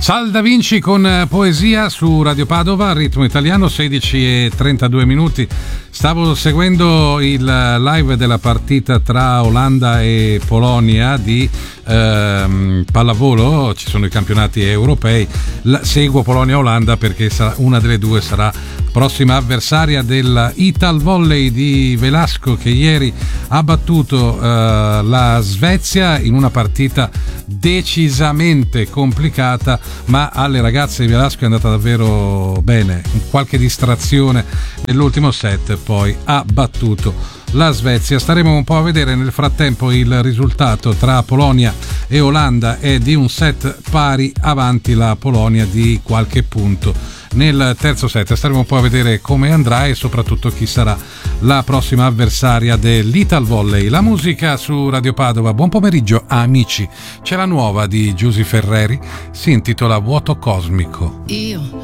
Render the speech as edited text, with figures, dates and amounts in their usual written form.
Sal Da Vinci con Poesia su Radio Padova, ritmo italiano, 16:32. Stavo seguendo il live della partita tra Olanda e Polonia di pallavolo, ci sono i campionati europei, seguo Polonia-Olanda perché una delle due sarà prossima avversaria del Ital Volley di Velasco, che ieri ha battuto la Svezia in una partita decisamente complicata, ma alle ragazze di Velasco è andata davvero bene, qualche distrazione nell'ultimo set, poi ha battuto la Svezia. Staremo un po' a vedere. Nel frattempo il risultato tra Polonia e Olanda è di un set pari, avanti la Polonia di qualche punto nel terzo set. Staremo un po' a vedere come andrà e soprattutto chi sarà la prossima avversaria dell'Ital Volley. La musica su Radio Padova. Buon pomeriggio amici, c'è la nuova di Giusy Ferreri, si intitola Vuoto Cosmico. Io